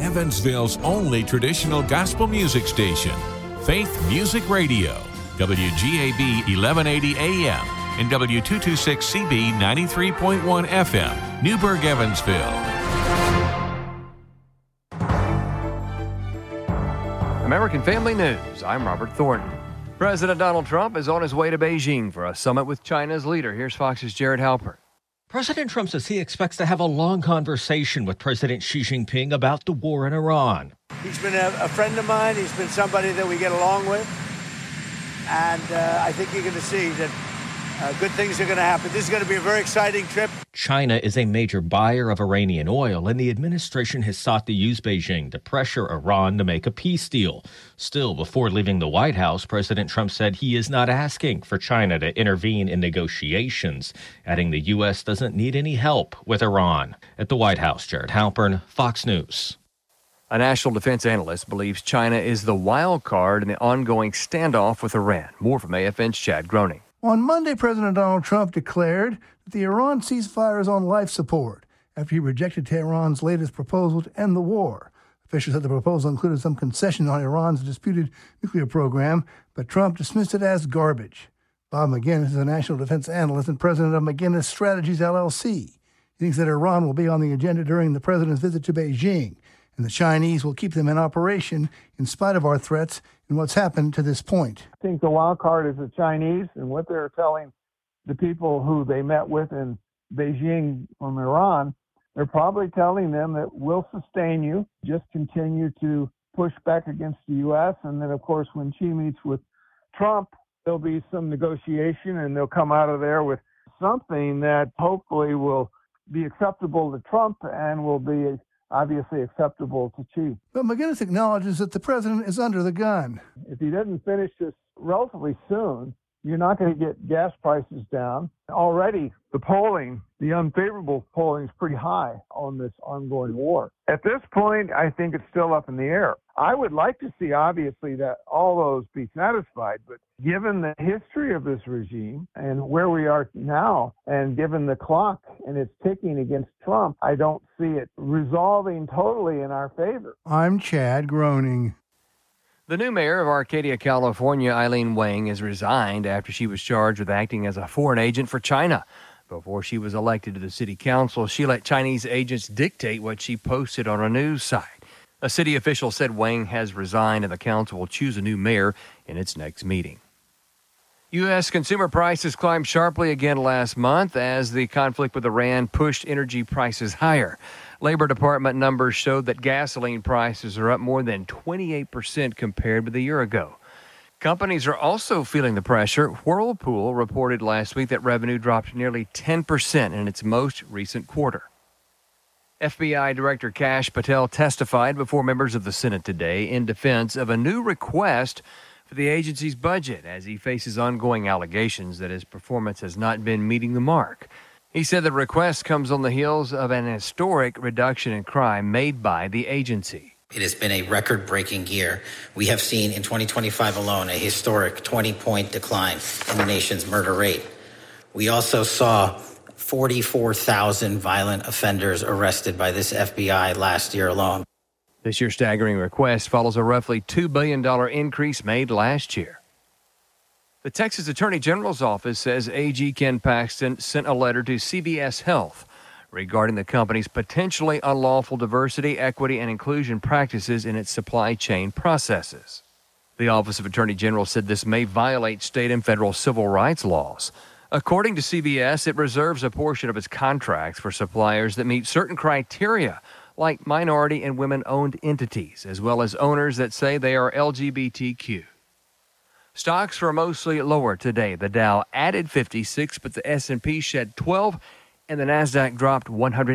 Evansville's only traditional gospel music station, Faith Music Radio, WGAB 1180 AM and W226CB 93.1 FM, Newburgh, Evansville. American Family News, I'm Robert Thornton. President Donald Trump is on his way to Beijing for a summit with China's leader. Here's Fox's Jared Halpern. President Trump says he expects to have a long conversation with President Xi Jinping about the war in Iran. He's been a friend of mine. He's been somebody that we get along with. And I think you're going to see that good things are going to happen. This is going to be a very exciting trip. China is a major buyer of Iranian oil, and the administration has sought to use Beijing to pressure Iran to make a peace deal. Still, before leaving the White House, President Trump said he is not asking for China to intervene in negotiations, adding the U.S. doesn't need any help with Iran. At the White House, Jared Halpern, Fox News. A national defense analyst believes China is the wild card in the ongoing standoff with Iran. More from AFN's Chad Groening. On Monday, President Donald Trump declared that the Iran ceasefire is on life support after he rejected Tehran's latest proposal to end the war. Officials said the proposal included some concession on Iran's disputed nuclear program, but Trump dismissed it as garbage. Bob McGinnis is a national defense analyst and president of McGinnis Strategies, LLC. He thinks that Iran will be on the agenda during the president's visit to Beijing, and the Chinese will keep them in operation in spite of our threats and what's happened to this point. I think the wild card is the Chinese and what they're telling the people who they met with in Beijing from Iran. They're probably telling them that we'll sustain you, just continue to push back against the U.S. And then, of course, when Xi meets with Trump, there'll be some negotiation and they'll come out of there with something that hopefully will be acceptable to Trump and will be obviously acceptable to Xi. But McGinnis acknowledges that the president is under the gun. If he doesn't finish this relatively soon, you're not going to get gas prices down. Already, the unfavorable polling is pretty high on this ongoing war. At this point, I think it's still up in the air. I would like to see, obviously, that all those be satisfied, but given the history of this regime and where we are now, and given the clock and its ticking against Trump, I don't see it resolving totally in our favor. I'm Chad Groening. The new mayor of Arcadia, California, Eileen Wang, has resigned after she was charged with acting as a foreign agent for China. Before she was elected to the city council, she let Chinese agents dictate what she posted on a news site. A city official said Wang has resigned and the council will choose a new mayor in its next meeting. U.S. consumer prices climbed sharply again last month as the conflict with Iran pushed energy prices higher. Labor Department numbers showed that gasoline prices are up more than 28% compared with a year ago. Companies are also feeling the pressure. Whirlpool reported last week that revenue dropped nearly 10% in its most recent quarter. FBI Director Kash Patel testified before members of the Senate today in defense of a new request for the agency's budget as he faces ongoing allegations that his performance has not been meeting the mark. He said the request comes on the heels of an historic reduction in crime made by the agency. It has been a record-breaking year. We have seen in 2025 alone a historic 20-point decline in the nation's murder rate. We also saw 44,000 violent offenders arrested by this FBI last year alone. This year's staggering request follows a roughly $2 billion increase made last year. The Texas Attorney General's office says AG Ken Paxton sent a letter to CVS Health regarding the company's potentially unlawful diversity, equity, and inclusion practices in its supply chain processes. The Office of Attorney General said this may violate state and federal civil rights laws. According to CVS, it reserves a portion of its contracts for suppliers that meet certain criteria, like minority and women-owned entities, as well as owners that say they are LGBTQ. Stocks were mostly lower today. The Dow added 56, but the S&P shed 12, and the Nasdaq dropped 100.